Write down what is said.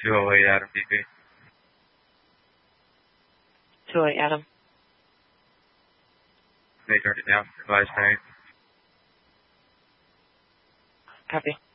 208 Adam BP. 208 Adam. They turned it down. Advise train. Copy.